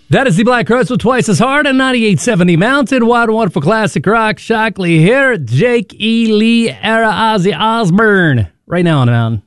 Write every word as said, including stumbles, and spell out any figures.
That is the Black Crowes with Twice as Hard on ninety-eight seventy Mountain. Wild and Wonderful Classic Rock. Shockley here. Jake E. Lee era Ozzy Osbourne. Right now on the mountain.